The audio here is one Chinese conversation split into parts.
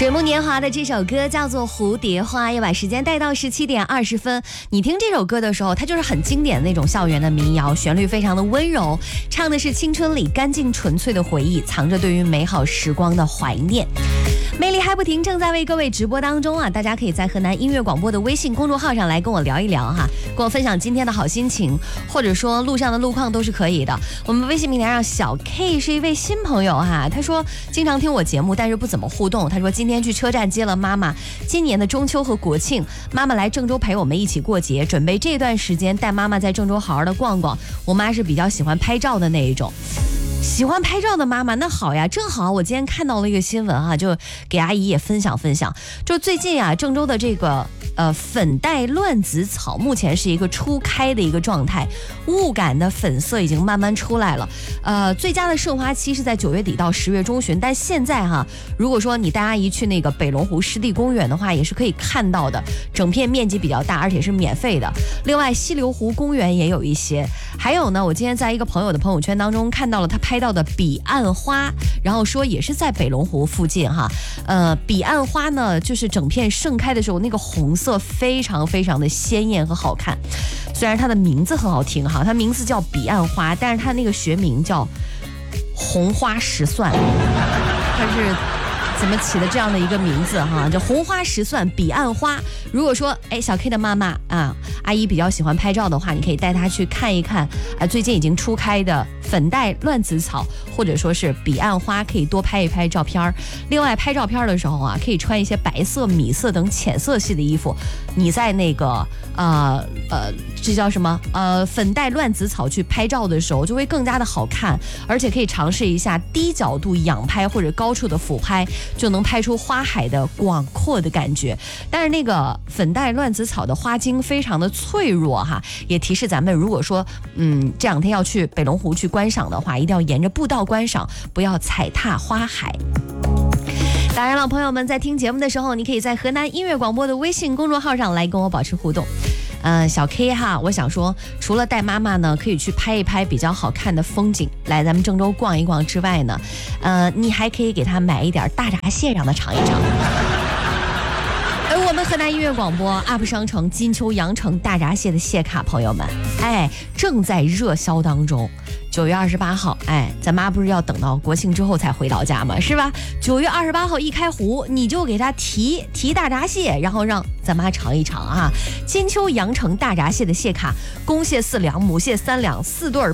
水木年华的这首歌叫做《蝴蝶花》，也把时间带到17点20分。你听这首歌的时候，它就是很经典的那种校园的民谣，旋律非常的温柔，唱的是青春里干净纯粹的回忆，藏着对于美好时光的怀念。魅力还不停，正在为各位直播当中啊！大家可以在河南音乐广播的微信公众号上来跟我聊一聊哈，跟我分享今天的好心情，或者说路上的路况都是可以的。我们微信平台上小 K 是一位新朋友哈，他说经常听我节目，但是不怎么互动。他说今天去车站接了妈妈，今年的中秋和国庆，妈妈来郑州陪我们一起过节，准备这段时间带妈妈在郑州好好的逛逛。我妈是比较喜欢拍照的那一种。喜欢拍照的妈妈，那好呀，正好我今天看到了一个新闻哈，就给阿姨也分享分享。就最近啊，郑州的这个粉黛乱子草目前是一个初开的一个状态，雾感的粉色已经慢慢出来了。最佳的盛花期是在9月底到10月中旬，但现在哈，如果说你带阿姨去那个北龙湖湿地公园的话，也是可以看到的，整片面积比较大，而且是免费的。另外，西流湖公园也有一些。还有呢，我今天在一个朋友的朋友圈当中看到了他拍到的彼岸花，然后说也是在北龙湖附近哈。彼岸花呢，就是整片盛开的时候，那个红色非常非常的鲜艳和好看。虽然它的名字很好听哈，它名字叫彼岸花，但是它那个学名叫红花石蒜，它是怎么起的这样的一个名字哈？就红花石蒜彼岸花。如果说小 K 的妈妈啊，阿姨比较喜欢拍照的话，你可以带她去看一看最近已经初开的粉黛乱子草，或者说是彼岸花，可以多拍一拍照片。另外拍照片的时候啊，可以穿一些白色、米色等浅色系的衣服。你在那个这叫什么粉黛乱子草去拍照的时候，就会更加的好看，而且可以尝试一下低角度仰拍或者高处的俯拍，就能拍出花海的广阔的感觉。但是那个粉黛乱子草的花茎非常的脆弱哈，也提示咱们，如果说这两天要去北龙湖去观赏的话，一定要沿着步道观赏，不要踩踏花海。当然了，朋友们在听节目的时候，你可以在河南音乐广播的微信公众号上来跟我保持互动。小 K 哈，我想说，除了带妈妈呢，可以去拍一拍比较好看的风景，来咱们郑州逛一逛之外呢，你还可以给她买一点大闸蟹，让她尝一尝。而我们河南音乐广播 UP 商城金秋羊城大闸蟹的蟹卡，朋友们，正在热销当中。9月28号，咱妈不是要等到国庆之后才回老家吗？是吧？9月28号一开湖，你就给她提大闸蟹，然后让咱妈尝一尝啊！金秋羊城大闸蟹的蟹卡，公蟹4两，母蟹3两，4对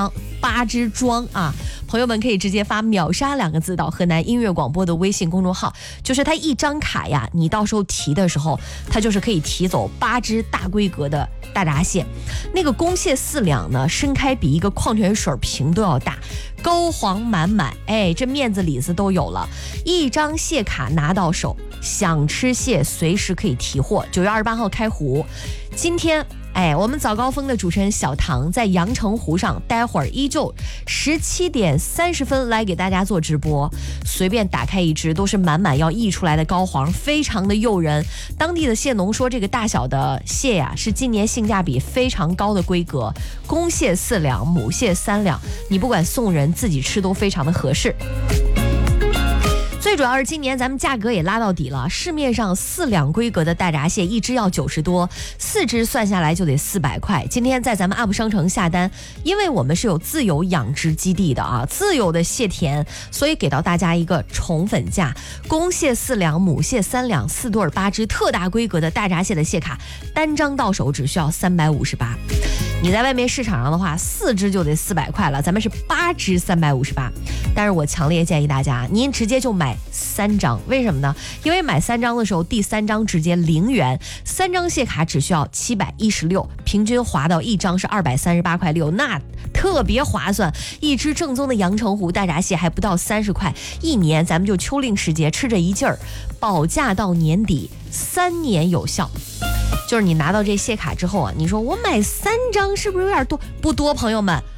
8只装啊！朋友们可以直接发秒杀2个字到河南音乐广播的微信公众号，就是它一张卡呀，你到时候提的时候，它就是可以提走8只大规格的大闸蟹。那个公蟹4两呢，身开比一个矿泉水瓶都要大，膏黄满满，这面子里子都有了。一张蟹卡拿到手，想吃蟹随时可以提货。9月28号开湖，今天我们早高峰的主持人小唐在阳澄湖上，待会儿依旧17点30分来给大家做直播。随便打开一只，都是满满要溢出来的膏黄，非常的诱人。当地的蟹农说，这个大小的蟹呀，是今年性价比非常高的规格，公蟹4两，母蟹3两，你不管送人自己吃都非常的合适。最主要是今年咱们价格也拉到底了，市面上4两规格的大闸蟹一只要90多，4只算下来就得400块。今天在咱们 UP 商城下单，因为我们是有自有养殖基地的啊，自有的蟹田，所以给到大家一个宠粉价，公蟹4两，母蟹3两，4对8只特大规格的大闸蟹的蟹卡，单张到手只需要358。你在外面市场上的话，4只就得400块了，咱们是8只358。但是我强烈建议大家，您直接就买3张，为什么呢？因为买3张的时候，第3张直接0元，3张蟹卡只需要716，平均划到一张是238块6，那特别划算。一只正宗的阳澄湖大闸蟹还不到30块，一年咱们就秋令时节吃着一劲儿，保价到年底，3年有效。就是你拿到这蟹卡之后啊，你说我买3张是不是有点多？不多，朋友们，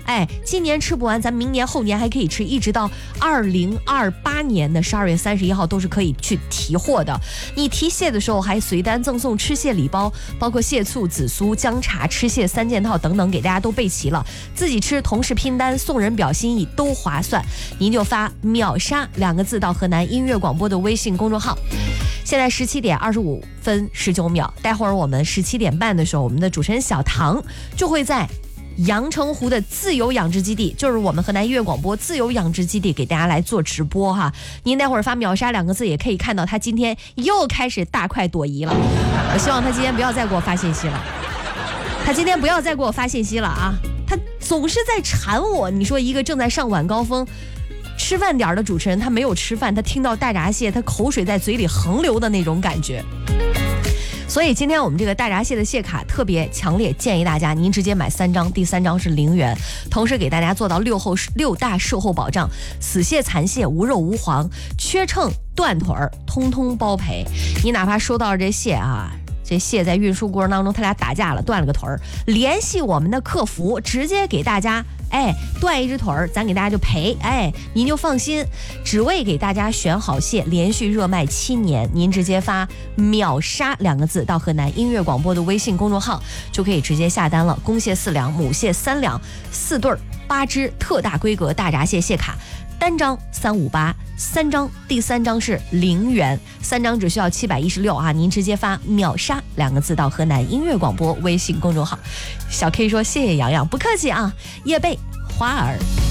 今年吃不完，咱明年后年还可以吃，一直到2028年的12月31号都是可以去提货的。你提蟹的时候还随单赠送吃蟹礼包，包括蟹醋、紫苏、姜茶、吃蟹3件套等等，给大家都备齐了。自己吃同时拼单送人表心意都划算，您就发秒杀2个字到河南音乐广播的微信公众号。现在17点25分19秒，待会儿我们17点半的时候，我们的主持人小唐就会在阳澄湖的自由养殖基地，就是我们河南音乐广播自由养殖基地给大家来做直播哈。您待会儿发秒杀2个字也可以看到他今天又开始大快朵颐了。我希望他今天不要再给我发信息了，啊，他总是在缠我。你说一个正在上晚高峰吃饭点的主持人，他没有吃饭，他听到大闸蟹，他口水在嘴里横流的那种感觉。所以今天我们这个大闸蟹的蟹卡特别强烈建议大家您直接买3张，第3张是0元，同时给大家做到6大售后保障，死蟹残蟹无肉无黄，缺秤断腿儿通通包赔。你哪怕收到这蟹啊，这蟹在运输过程当中他俩打架了，断了个腿儿，联系我们的客服直接给大家断一只腿儿，咱给大家就赔，您就放心。只为给大家选好蟹，连续热卖7年，您直接发秒杀2个字到河南音乐广播的微信公众号，就可以直接下单了。公蟹4两，母蟹3两，4对8只特大规格大闸蟹蟹卡，单张358，3张，第3张是0元，3张只需要716啊！您直接发秒杀2个字到河南音乐广播微信公众号。小 K 说谢谢洋洋，不客气啊，叶贝花儿。